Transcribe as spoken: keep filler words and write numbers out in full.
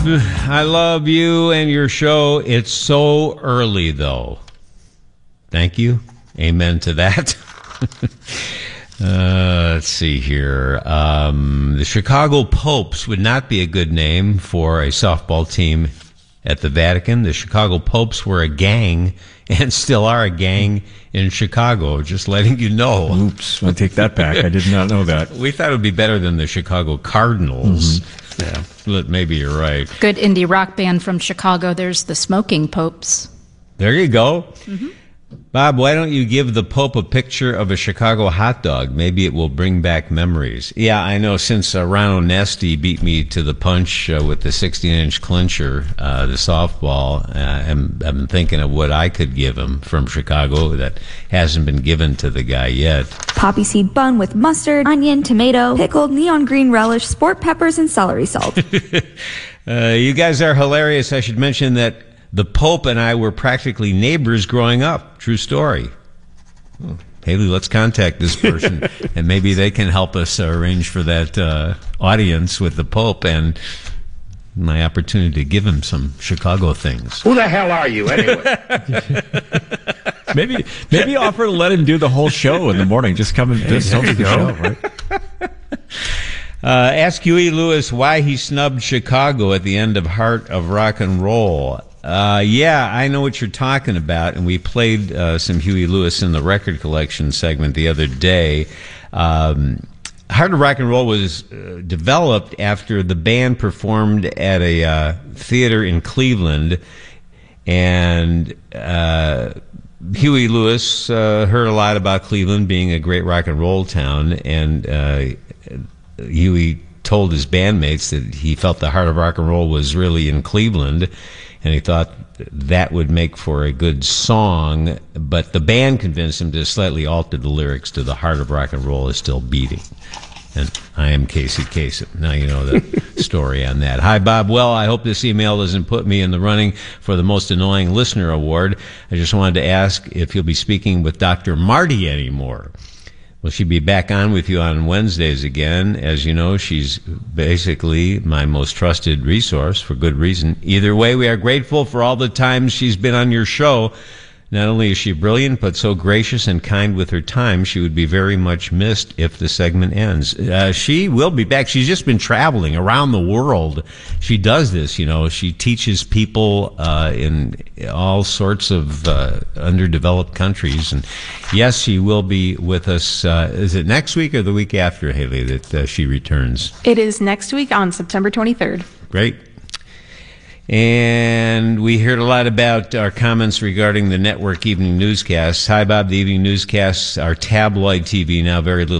I love you and your show. It's so early, though. Thank you. Amen to that. uh, let's see here. Um, the Chicago Popes would not be a good name for a softball team at the Vatican. The Chicago Popes were a gang and still are a gang in Chicago. Just letting you know. Oops, I take that back. I did not know that. We thought it would be better than the Chicago Cardinals. Mm-hmm. Yeah. But maybe you're right. Good indie rock band from Chicago. There's the Smoking Popes. There you go. Mm-hmm. Bob, why don't you give the Pope a picture of a Chicago hot dog? Maybe it will bring back memories. Yeah, I know since uh, Ron Onesti beat me to the punch uh, with the sixteen-inch clincher, uh, the softball, uh, I'm, I'm thinking of what I could give him from Chicago that hasn't been given to the guy yet. Poppy seed bun with mustard, onion, tomato, pickled neon green relish, sport peppers, and celery salt. uh, you guys are hilarious. I should mention that the Pope and I were practically neighbors growing up. True story. Oh, Haley, let's contact this person, and maybe they can help us uh, arrange for that uh, audience with the Pope and my opportunity to give him some Chicago things. Who the hell are you, anyway? maybe maybe offer to let him do the whole show in the morning. Just come and just host the show, right? Uh, ask Huey Lewis why he snubbed Chicago at the end of Heart of Rock and Roll. Uh, yeah, I know what you're talking about, and we played uh, some Huey Lewis in the record collection segment the other day. Um, Heart of Rock and Roll was uh, developed after the band performed at a uh, theater in Cleveland, and uh, Huey Lewis uh, heard a lot about Cleveland being a great rock and roll town, and uh, Huey told his bandmates that he felt the Heart of Rock and Roll was really in Cleveland, and he thought that would make for a good song, but the band convinced him to slightly alter the lyrics to The Heart of Rock and Roll Is Still Beating. And I am Casey Kasem. Now you know the story on that. Hi, Bob. Well, I hope this email doesn't put me in the running for the most annoying listener award. I just wanted to ask if you'll be speaking with Doctor Marty anymore. Will she be back on with you on Wednesdays again? As you know, she's basically my most trusted resource for good reason. Either way, we are grateful for all the times she's been on your show. Not only is she brilliant, but so gracious and kind with her time, she would be very much missed if the segment ends. Uh, she will be back. She's just been traveling around the world. She does this, you know. She teaches people uh, in all sorts of uh, underdeveloped countries. And yes, she will be with us. Uh, is it next week or the week after, Haley, that uh, she returns? It is next week on September twenty-third. Great. And we heard a lot about our comments regarding the network evening newscasts. Hi, Bob. The evening newscasts are tabloid T V now, very little